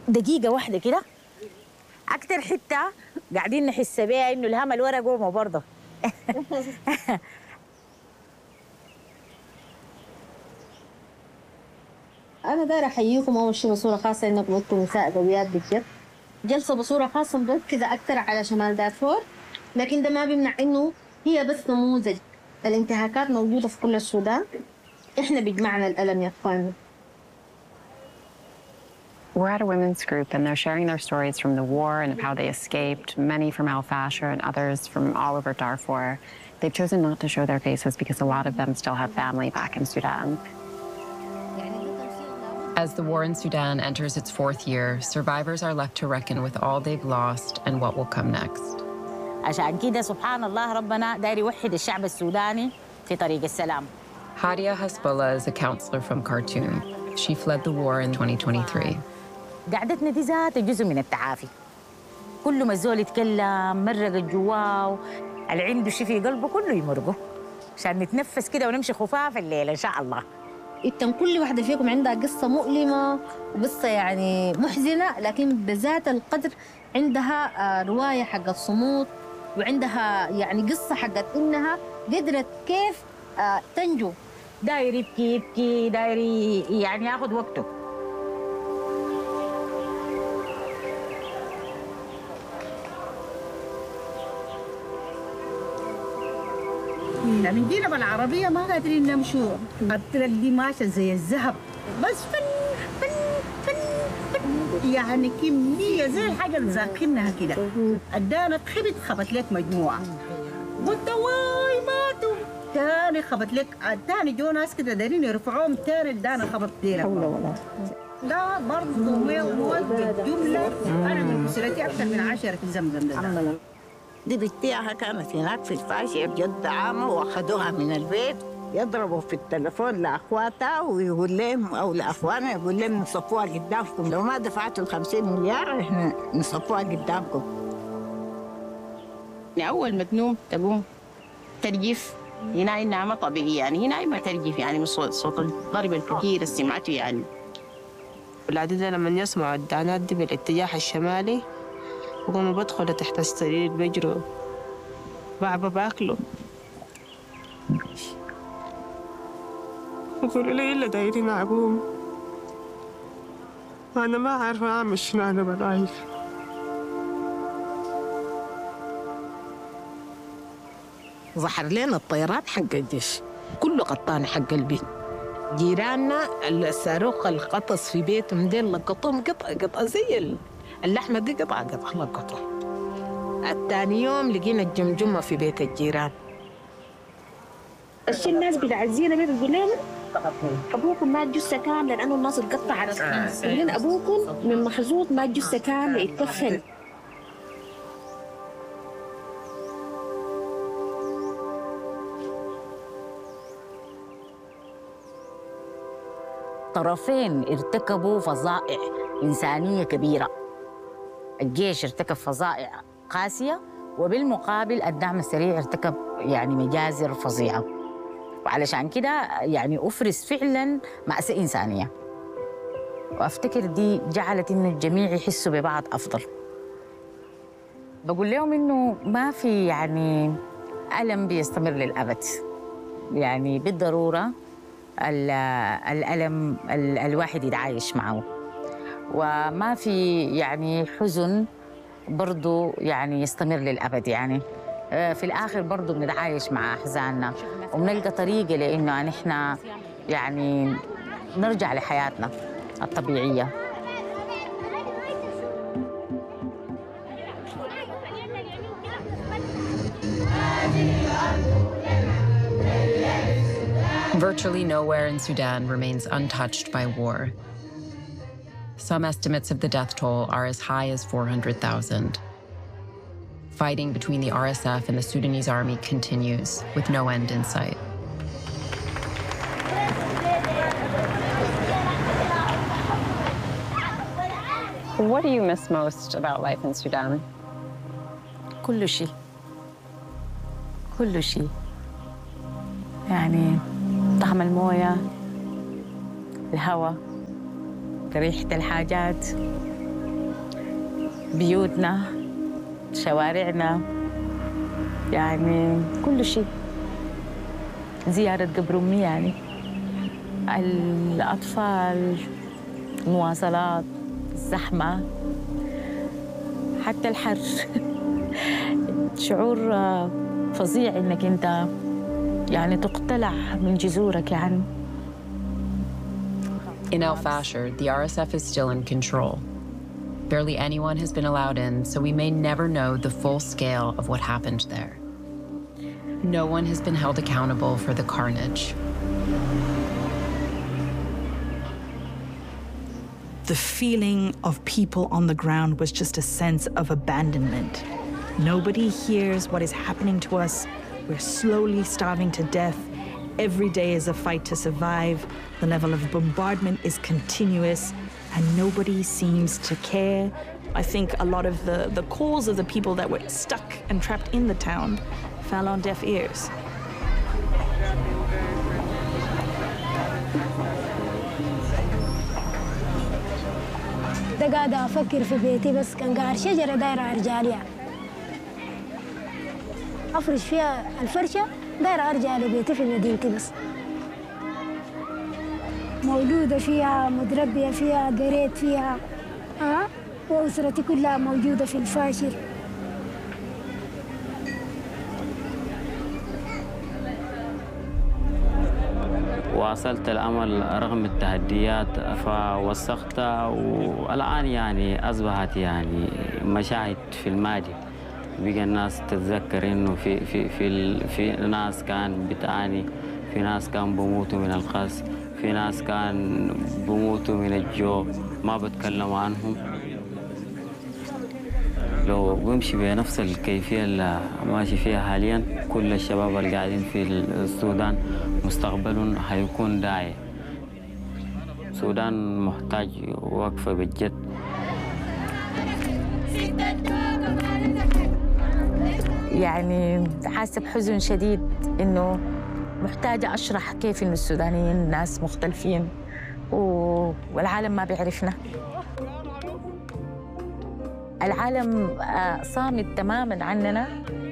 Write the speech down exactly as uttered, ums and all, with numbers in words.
دقيقة واحدة كده. أكتر حتة قاعدين نحس بيها إنه الهمل ورا قومه برضه. أنا دايرة أحييكم أول شيء بصورة خاصة إنكم أنتم نساء قويات بجد. جلسة بصورة خاصة مركزة أكثر على شمال دارفور، لكن ده ما بيمنع إنه هي بس نموذج. الانتهاكات موجودة في كل السودان، إحنا بيجمعنا الألم يا إخواننا. We're at a women's group and they're sharing their stories from the war and how they escaped, many from Al Fasher and others from all over Darfur. They've chosen not to show their faces because a lot of them still have family back in Sudan. As the war in Sudan enters its fourth year, survivors are left to reckon with all they've lost and what will come next. عشان كده سبحان الله ربنا داير يوحد الشعب السوداني في طريق السلام. Hadia Hasbullah is a counselor from Khartoum. She fled the war in twenty twenty-three. قعدتنا دي ذات جزء من التعافي. كل ما الزول يتكلم مرق جواه، اللي عنده شيء في قلبه كله يمرقه عشان نتنفس كده ونمشي خفاف الليل ان شاء الله. إنتم كل واحدة فيكم عندها قصة مؤلمة وقصة يعني محزنة، لكن بذات القدر عندها رواية حقت صمود، وعندها يعني قصة حقت إنها قدرت كيف تنجو. داير يبكي يبكي، داير يعني ياخذ وقته. من جينا بالعربية ما قادرين نمشوا، الطرق دي ماشية زي الذهب، بس فن فن فن فن يعني كمية زي الحاجة اللي زاكنها كده. ادانا خبت خبت لك مجموعة، قلت واي ماتوا. تاني خبت لك، تاني جو ناس كده دايرين يرفعوهم، تاني ادانا خبط ديلك. لا برضه موجه جملة. أنا من أسرتي أكثر من عشرة في زمزم ده. دي بنتيها كانت هناك في الفاشية بجد عامة، واخدوها من البيت يضربوا في التليفون لأخواتها ويقول لهم أو لأخوانها يقول لهم نصفوها قدامكم، لو ما دفعتوا الخمسين مليار إحنا نصفوها قدامكم. أول ما تنوم تقوم ترجف، هنا نعمة طبيعية يعني، هنا ما ترجف يعني من صوت صوت الضرب الكثير اللي سمعته يعني. العدد لما يسمعوا الدانات دي بالاتجاه الشمالي وقوموا بدخلوا تحت السرير بيجروا بعبا باكلوا، يقولوا لي إلا دايرين أبوهم. أنا ما عارفة أعمل شنو أنا برايك. ظهر لنا الطيارات حق الجيش كله قطان حق البيت. جيراننا الصاروخ القطص في بيتهم ديل لقطهم قطع قطع زي اللحمة دي قطع قطع لقطة. الثاني يوم لقينا الجمجمة في بيت الجيران. الشيء الناس بتعزينا بيه بتقول لهم أبوكم مات جثة كاملة لأنه الناس اتقطعت. يقولون أبوكم من مخزوط مات جثة كاملة يتكفن. طرفين ارتكبوا فظائع إنسانية كبيرة. الجيش ارتكب فظائع قاسية، وبالمقابل الدعم السريع ارتكب يعني مجازر فظيعة، وعلشان كده يعني أفرز فعلاً مأساة إنسانية. وأفتكر دي جعلت إنه الجميع يحسوا ببعض أفضل. بقول لهم إنه ما في يعني ألم بيستمر للأبد، يعني بالضرورة الألم الواحد يتعايش معه، وما في يعني حزن برضو يعني يستمر للأبد. يعني في الآخر برضو بنتعايش مع أحزاننا وبنلقى طريقة لأنه نحن يعني نرجع لحياتنا الطبيعية. Virtually nowhere in Sudan remains untouched by war. Some estimates of the death toll are as high as four hundred thousand. Fighting between the R S F and the Sudanese army continues, with no end in sight. What do you miss most about life in Sudan? كل شيء كل شيء يعني طعم المويه، الهواء، ريحة الحاجات، بيوتنا، شوارعنا، يعني كل شيء. زيارة قبر أمي يعني، الأطفال، المواصلات، الزحمة، حتى الحر. شعور فظيع إنك أنت يعني تقتلع من جذورك يعني. In El Fasher, the R S F is still in control. Barely anyone has been allowed in, so we may never know the full scale of what happened there. No one has been held accountable for the carnage. The feeling of people on the ground was just a sense of abandonment. Nobody hears what is happening to us. We're slowly starving to death. Every day is a fight to survive. The level of bombardment is continuous, and nobody seems to care. I think a lot of the, the calls of the people that were stuck and trapped in the town fell on deaf ears. ده قاعدة أفكر في بيتي بس كان قاعد شجرة دايرة أرجع لها أفرش فيها الفرشة دايرة أرجع لبيتي في مدينتي بس مولودة فيها متربية فيها قريت فيها أه؟ وأسرتي كلها موجودة في الفاشر. واصلت الأمل رغم التحديات فوثقتها، والآن يعني أصبحت يعني مشاهد في الماضي. بقى الناس تتذكر إنه في في في في ناس كان بتعاني، في ناس كان بموتوا من القص، في ناس كان بموتوا من الجوع ما بتكلموا عنهم. لو بمشي بنفس الكيفية اللي ماشي فيها حاليا، كل الشباب اللي قاعدين في السودان مستقبلهم حيكون داعي. السودان محتاج وقفة بجد. يعني حاسة بحزن شديد إنه محتاجة أشرح كيف إنه السودانيين ناس مختلفين والعالم ما بيعرفنا. العالم صامت تماماً عننا